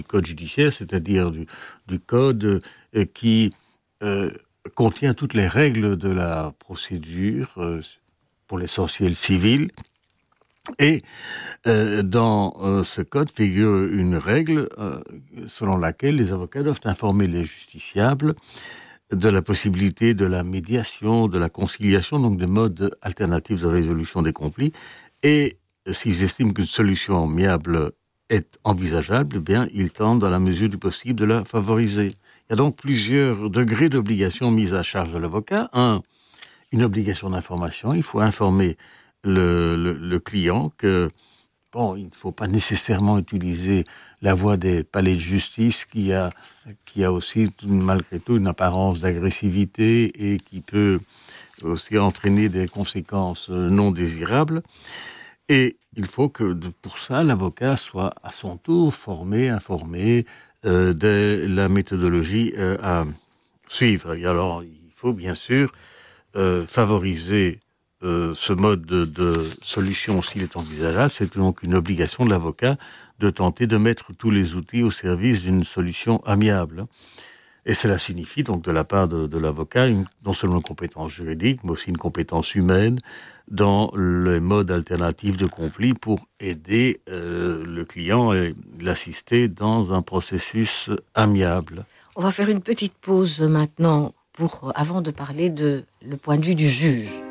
code judiciaire, c'est-à-dire du code qui contient toutes les règles de la procédure, pour l'essentiel civil. Et dans ce code figure une règle selon laquelle les avocats doivent informer les justiciables de la possibilité de la médiation, de la conciliation, donc des modes alternatifs de résolution des conflits. Et s'ils estiment qu'une solution amiable est envisageable, eh bien, ils tentent dans la mesure du possible de la favoriser. Il y a donc plusieurs degrés d'obligation mises à charge de l'avocat. Une obligation d'information. Il faut informer le client que, bon, il ne faut pas nécessairement utiliser la voie des palais de justice qui a aussi, malgré tout, une apparence d'agressivité et qui peut aussi entraîner des conséquences non désirables. Et il faut que, pour ça, l'avocat soit à son tour informé de la méthodologie à suivre. Et alors, il faut bien sûr favoriser ce mode de solution s'il est envisageable. C'est donc une obligation de l'avocat de tenter de mettre tous les outils au service d'une solution amiable. Et cela signifie donc de la part de l'avocat non seulement une compétence juridique, mais aussi une compétence humaine dans les modes alternatifs de conflit pour aider le client et l'assister dans un processus amiable. On va faire une petite pause maintenant avant de parler de le point de vue du juge.